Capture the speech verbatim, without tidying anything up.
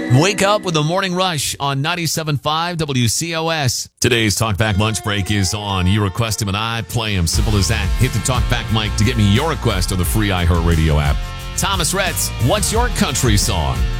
Wake up with the Morning Rush on ninety-seven point five W C O S. Today's Talkback Lunch Break is on. You request him and I play him. Simple as that. Hit the Talkback mic to get me your request on the free iHeartRadio app. Thomas Rhetz, what's your country song?